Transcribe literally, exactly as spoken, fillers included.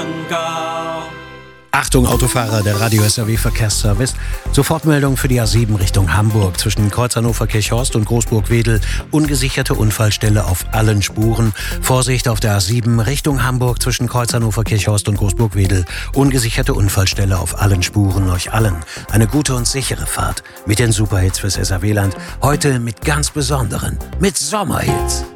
Aargau. Achtung Autofahrer, der Radio S R W Verkehrsservice. Sofortmeldung für die A sieben Richtung Hamburg zwischen Kreuz Hannover-Kirchhorst und Großburg-Wedel. Ungesicherte Unfallstelle auf allen Spuren. Vorsicht auf der A sieben Richtung Hamburg zwischen Kreuz Hannover-Kirchhorst und Großburg-Wedel. Ungesicherte Unfallstelle auf allen Spuren. Euch allen eine gute und sichere Fahrt mit den Superhits fürs S R W-Land. Heute mit ganz besonderen, mit Sommerhits.